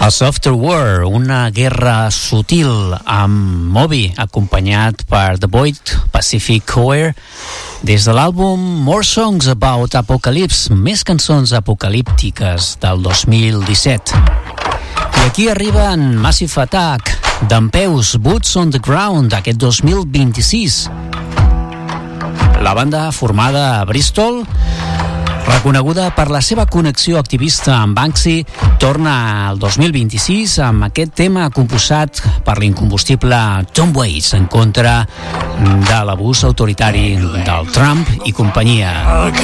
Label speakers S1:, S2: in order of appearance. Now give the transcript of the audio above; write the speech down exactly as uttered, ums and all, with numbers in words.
S1: A Softer War, una guerra sutil amb Moby, acompanyat per The Void, Pacific Choir, des de l'àlbum More Songs About Apocalypse, més cançons apocalíptiques del dos mil disset. I aquí arriben Massive Attack, Dempeus, Boots on the Ground, aquest dos mil vint-i-sis. La banda, formada a Bristol, reconeguda per la seva connexió activista amb Banksy, torna al dos mil vint-i-sis amb aquest tema composat per l'incombustible Tom Waits en contra de l'abús autoritari del Trump i companyia.